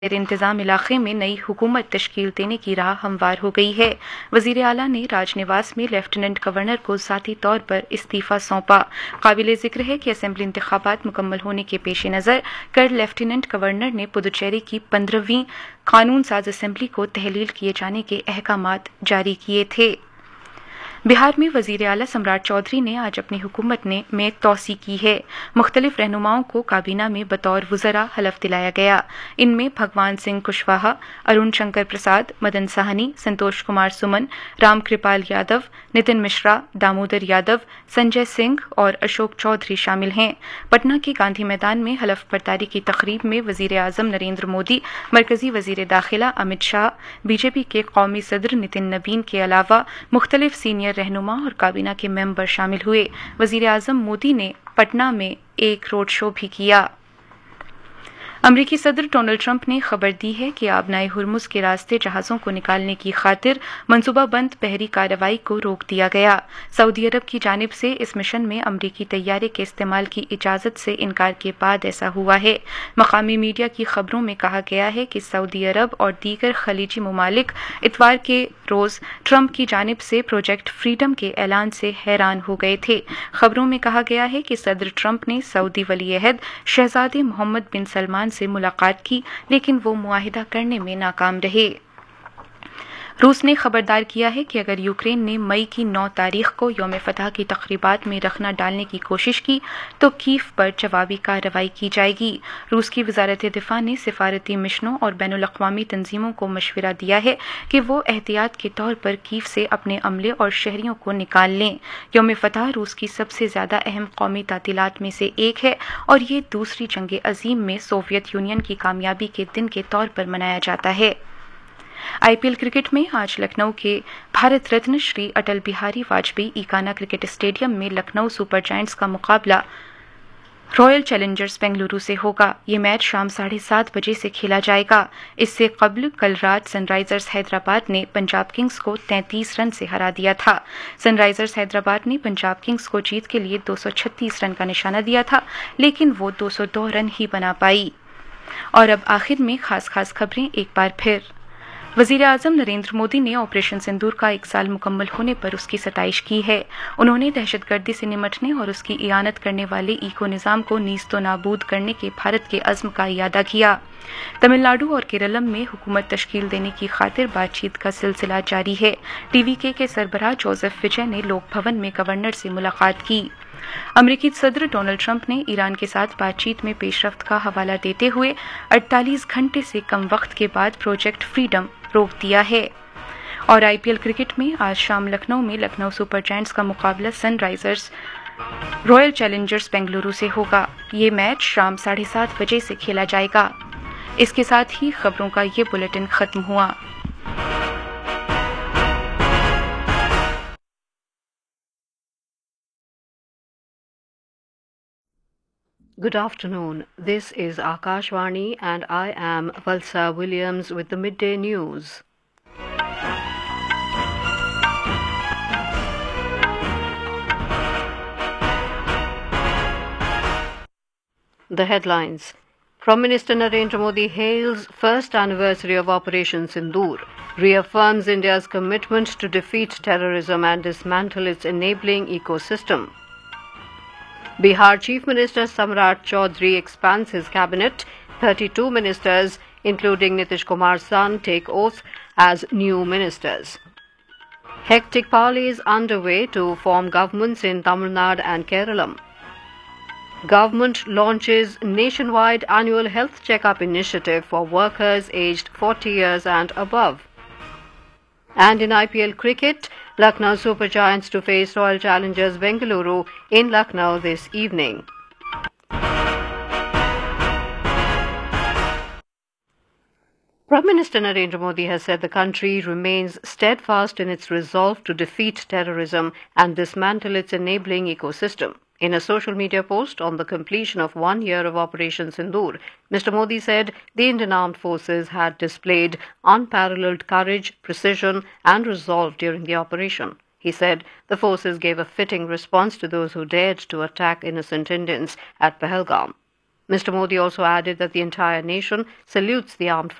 इंतजाम इलाके में नई हुकूमत तश्कील देने की राह हमवार हो गई है। वजीर आला ने राजनिवास में लेफ्टिनेंट गवर्नर को ज़ाती तौर पर इस्तीफ़ा सौंपा। काबिल ज़िक्र है कि असेंबली इंतखाबात मुकम्मल होने के पेश नज़र कल लेफ्टिनेंट गवर्नर ने पुदुचेरी की 15वीं कानून साज असेंबली को तहलील किए जाने के अहकामात जारी किए थे। बिहार में वजीर आला सम्राट चौधरी ने आज अपनी हुकूमत में तोसी की है। मुख्तलिफ रहनुमाओं को काबीना में बतौर वुज़रा हलफ दिलाया गया। इनमें भगवान सिंह कुशवाहा, अरुण शंकर प्रसाद, मदन साहनी, संतोष कुमार सुमन, राम कृपाल यादव, नितिन मिश्रा, दामोदर यादव, संजय सिंह और अशोक चौधरी शामिल हैं। पटना के गांधी मैदान में हलफ बर्दारी की तकरीब में वजीर आजम नरेंद्र मोदी, मरकजी वजीर दाखिला अमित शाह, बीजेपी के कौमी सदर नितिन नबीन के अलावा मुख्तलिफ सीनियर रहनुमा और काबीना के मेंबर शामिल हुए। वजीर आजम मोदी ने पटना में एक रोड शो भी किया। अमरीकी सदर डोनाल्ड ट्रंप ने खबर दी है कि आबनाए हुर्मुज के रास्ते जहाज़ों को निकालने की खातिर मनसूबाबंद बहरी कार्रवाई को रोक दिया गया। सऊदी अरब की जानिब से इस मिशन में अमरीकी तैयारे के इस्तेमाल की इजाज़त से इनकार के बाद ऐसा हुआ है। मकामी मीडिया की खबरों में कहा गया है कि सऊदी अरब और दीगर खलीजी ममालिक इतवार के रोज़ ट्रंप की जानिब से प्रोजेक्ट फ्रीडम के ऐलान से हैरान हो गए थे। खबरों में कहा गया है कि सदर ट्रंप ने सऊदी वली-ए-अहद शहजादे मोहम्मद बिन सलमान से मुलाकात की, लेकिन वो मुआहिदा करने में नाकाम रहे। रूस ने खबरदार किया है कि अगर यूक्रेन ने मई की 9 तारीख को यौम फतह की तकरीबात में रखना डालने की कोशिश की तो कीव पर जवाबी कार्रवाई की जाएगी। रूस की वजारत दिफा ने सिफारती मिशनों और बैनुल-अक़वामी तंजीमों को मशवरा दिया है कि वो एहतियात के तौर पर कीव से अपने अमले और शहरियों को निकाल लें। यौम फतह रूस की सबसे ज्यादा अहम कौमी तातीलात में से एक है और ये दूसरी जंग अजीम में सोवियत यूनियन की कामयाबी के दिन के तौर पर मनाया जाता है। आईपीएल क्रिकेट में आज लखनऊ के भारत रत्न श्री अटल बिहारी वाजपेयी ईकाना क्रिकेट स्टेडियम में लखनऊ सुपर जायंट्स का मुकाबला रॉयल चैलेंजर्स बेंगलुरु से होगा। ये मैच शाम 7:30 बजे से खेला जाएगा। इससे कबल कल रात सनराइजर्स हैदराबाद ने पंजाब किंग्स को 33 रन से हरा दिया था। सनराइजर्स हैदराबाद ने पंजाब किंग्स को जीत के लिए 236 रन का निशाना दिया था, लेकिन वो 202 रन ही बना पाई। और अब आखिर में खास खबरें एक बार फिर। वजीर आजम नरेंद्र मोदी ने ऑपरेशन सिंदूर का 1 साल मुकम्मल होने पर उसकी सताइश की है। उन्होंने दहशतगर्दी से निमटने और उसकी इयानत करने वाले इको निज़ाम को नीस्तो नाबूद करने के भारत के अज़्म का इयादा किया। तमिलनाडु और केरलम में हुकूमत तश्कील देने की खातिर बातचीत का सिलसिला जारी है। टीवीके के सरबराह जोसेफ विजय ने लोक भवन में गवर्नर से मुलाकात की। अमरीकी सदर डोनाल्ड ट्रंप ने ईरान के साथ बातचीत में पेशरफ्त का हवाला देते हुए 48 घंटे से कम वक्त के बाद प्रोजेक्ट फ्रीडम रोक दिया है। और आईपीएल क्रिकेट में आज शाम लखनऊ में लखनऊ सुपर जायंट्स का मुकाबला सनराइजर्स रॉयल चैलेंजर्स बेंगलुरु से होगा। ये मैच शाम 7:30 बजे से खेला जाएगा। इसके साथ ही खबरों का ये बुलेटिन खत्म हुआ। Good afternoon. This is Akashvani and I am Valsa Williams with the midday news. The headlines. Prime Minister Narendra Modi hails first anniversary of Operation Sindoor, reaffirms India's commitment to defeat terrorism and dismantle its enabling ecosystem. Bihar Chief Minister Samrat Chaudhary expands his cabinet. 32 ministers, including Nitish Kumar's son, take oath as new ministers. Hectic parleys underway to form governments in Tamil Nadu and Kerala. Government launches nationwide annual health checkup initiative for workers aged 40 years and above. And in IPL cricket, Lucknow Super Giants to face Royal Challengers Bengaluru in Lucknow this evening. Prime Minister Narendra Modi has said the country remains steadfast in its resolve to defeat terrorism and dismantle its enabling ecosystem. In a social media post on the completion of 1 year of Operation Sindoor, Mr. Modi said the Indian Armed Forces had displayed unparalleled courage, precision and resolve during the operation. He said the forces gave a fitting response to those who dared to attack innocent Indians at Pahalgam. Mr. Modi also added that the entire nation salutes the armed